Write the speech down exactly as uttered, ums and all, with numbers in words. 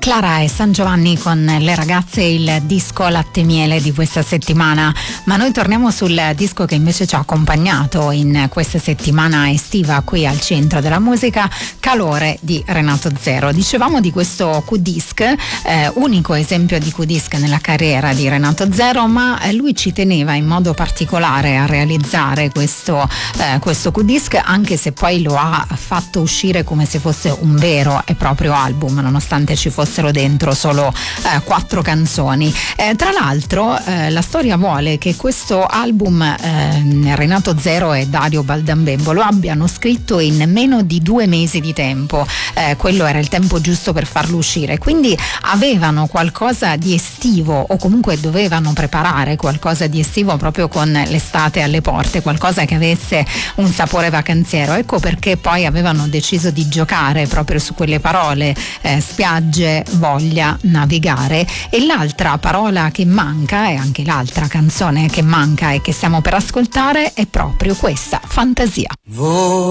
Clara e San Giovanni con le ragazze, il disco latte miele di questa settimana, ma noi torniamo sul disco che invece ci ha accompagnato in questa settimana estiva qui al Centro della Musica, Calore di Renato Zero. Dicevamo di questo Q-Disc, eh, unico esempio di Q-Disc nella carriera di Renato Zero, ma lui ci teneva in modo particolare a realizzare questo, eh, questo Q-Disc, anche se poi lo ha fatto uscire come se fosse un vero e proprio album, nonostante ci fosse dentro solo eh, quattro canzoni. Eh, tra l'altro eh, la storia vuole che questo album eh, Renato Zero e Dario Baldambembo lo abbiano scritto in meno di due mesi di tempo, eh, quello era il tempo giusto per farlo uscire, quindi avevano qualcosa di estivo, o comunque dovevano preparare qualcosa di estivo proprio con l'estate alle porte, qualcosa che avesse un sapore vacanziero. Ecco perché poi avevano deciso di giocare proprio su quelle parole, eh, spiagge, voglia, navigare. E l'altra parola che manca, e anche l'altra canzone che manca e che stiamo per ascoltare, è proprio questa, fantasia.